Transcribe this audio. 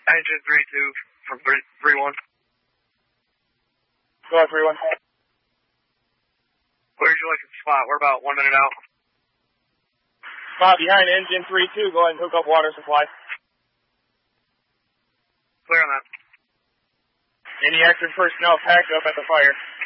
Engine 3-2 from 3-1. Go ahead, 3-1. Where'd you like to spot? We're about 1 minute out. Spot behind engine 3-2. Go ahead and hook up water supply. Clear on that. Any extra personnel packed up at the fire.